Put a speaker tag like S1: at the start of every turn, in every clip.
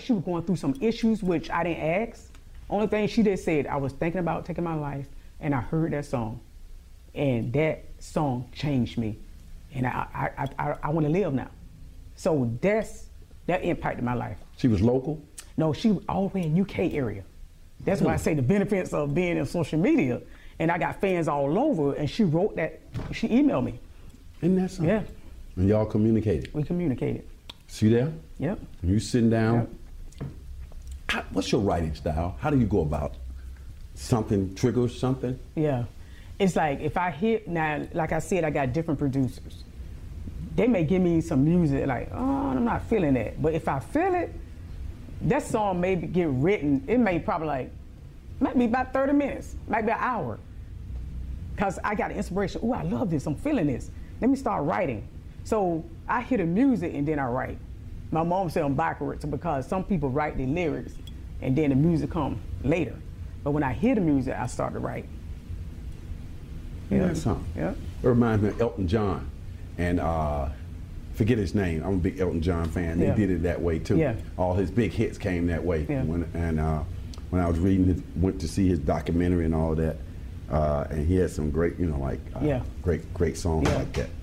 S1: she was going through some issues which I didn't ask. Only thing she did said, I was thinking about taking my life, and I heard that song, and that song changed me, and I want to live now. So that impacted my life.
S2: She was local?
S1: No, she was all the way in UK area. That's why I say the benefits of being in social media. And I got fans all over, and she wrote that, she emailed me.
S2: Isn't that something?
S1: Yeah.
S2: And y'all communicated?
S1: We communicated.
S2: See there?
S1: Yep.
S2: You sitting down.
S1: Yep.
S2: What's your writing style? How do you go about something, triggers something?
S1: Yeah. It's like if I hit, now, like I said, I got different producers. They may give me some music like, oh, I'm not feeling that. But if I feel it, that song may get written, it may probably might be about 30 minutes, might be an hour. Because I got inspiration, oh, I love this, I'm feeling this. Let me start writing. So I hear the music and then I write. My mom said I'm backwards because some people write the lyrics and then the music come later. But when I hear the music, I start to write.
S2: Yeah, that's something.
S1: Yeah.
S2: It reminds me of Elton John. And forget his name. I'm a big Elton John fan. They did it that way too.
S1: Yeah.
S2: All his big hits came that way.
S1: Yeah.
S2: When I was reading, went to see his documentary and all that, and he had some great, great songs like that.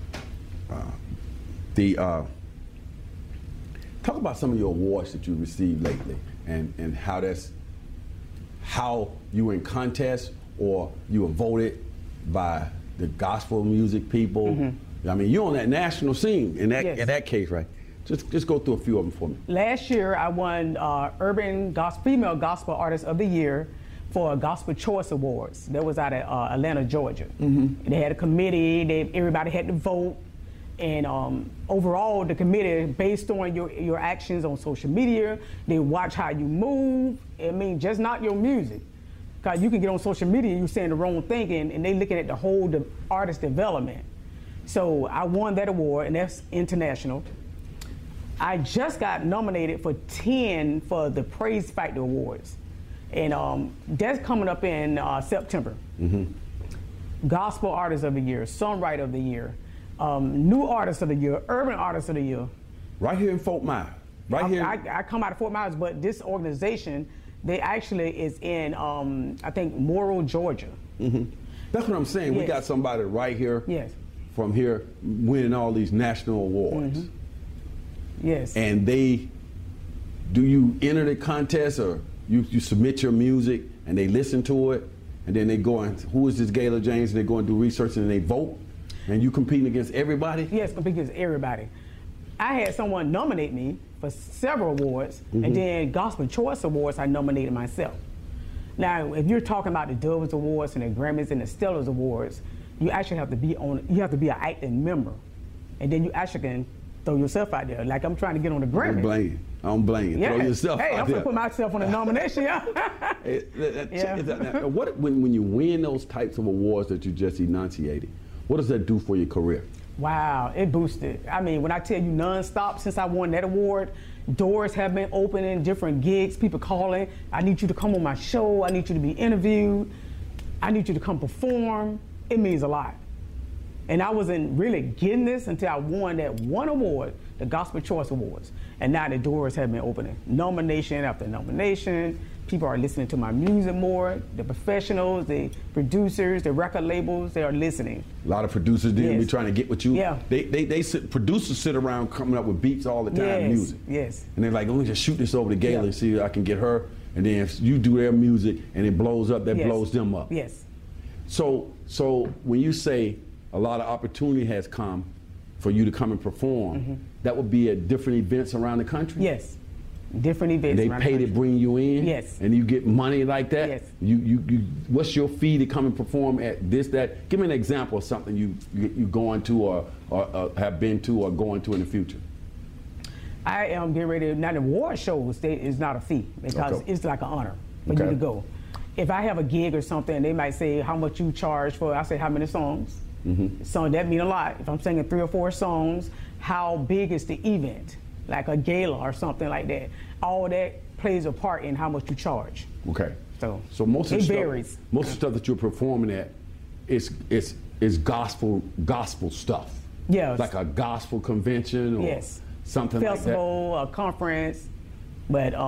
S2: Talk about some of your awards that you received lately, and how you were in contests or you were voted by the gospel music people. Mm-hmm. I mean, you're on that national scene in that case, right? Just go through a few of them for me.
S1: Last year, I won Female Gospel Artist of the Year for Gospel Choice Awards. That was out of Atlanta, Georgia. Mm-hmm. They had a committee. Everybody had to vote. And overall, the committee, based on your actions on social media, they watch how you move. I mean, just not your music. Because you can get on social media, you're saying the wrong thing, and they looking at the whole artist development. So I won that award, and that's international. I just got nominated for 10 for the Praise Factor Awards. And that's coming up in September. Mm-hmm. Gospel Artist of the Year, Songwriter of the Year, New Artist of the Year, Urban Artist of the Year.
S2: Right here in Fort Myers.
S1: I come out of Fort Myers, but this organization, they actually is in, I think, Morrow, Georgia. Mm-hmm.
S2: That's what I'm saying. Yes. We got somebody right here, from here, winning all these national awards. Mm-hmm.
S1: Yes.
S2: And do you enter the contest, or you submit your music and they listen to it, and then they go and, who is this Gayla James, and they go and do research and they vote, and you competing against everybody?
S1: Yes, competing against everybody. I had someone nominate me for several awards, mm-hmm. and then Gospel Choice Awards, I nominated myself. Now, if you're talking about the Doves Awards and the Grammys and the Stellars Awards, you actually have to be an acting member, and then you actually can throw yourself out there. Like I'm trying to get on the Grammy.
S2: I don't blame you.
S1: Yeah.
S2: Throw yourself
S1: hey,
S2: out
S1: I'm
S2: there.
S1: going to put myself on the nomination.
S2: When you win those types of awards that you just enunciated, what does that do for your career?
S1: Wow, it boosted. I mean, when I tell you nonstop since I won that award, doors have been opening, different gigs, people calling. I need you to come on my show. I need you to be interviewed. I need you to come perform. It means a lot. And I wasn't really getting this until I won that one award, the Gospel Choice Awards. And now the doors have been opening. Nomination after nomination. People are listening to my music more. The professionals, the producers, the record labels, they are listening.
S2: A lot of producers didn't be trying to get with you.
S1: Yeah.
S2: Producers sit around coming up with beats all the time, music.
S1: Yes.
S2: And they're like, let me just shoot this over to Gayla and see if I can get her. And then if you do their music and it blows up, that blows them up.
S1: Yes.
S2: So when you say a lot of opportunity has come for you to come and perform, mm-hmm. that would be at different events around the country?
S1: Yes. Different events.
S2: And they pay to bring you in?
S1: Yes.
S2: And you get money like that?
S1: Yes.
S2: You what's your fee to come and perform at this, that? Give me an example of something you going to or have been to or going to in the future.
S1: I am getting ready, now the award shows is not a fee because it's like an honor for you to go. If I have a gig or something, they might say how much you charge for, I say how many songs. Mm-hmm. So that means a lot. If I'm singing 3 or 4 songs, how big is the event? Like a gala or something like that. All that plays a part in how much you charge.
S2: Okay.
S1: So
S2: most of
S1: it
S2: the
S1: varies.
S2: Most of the stuff that you're performing at is gospel stuff.
S1: Yeah.
S2: Like a gospel convention or something
S1: Festival,
S2: like that.
S1: A conference, but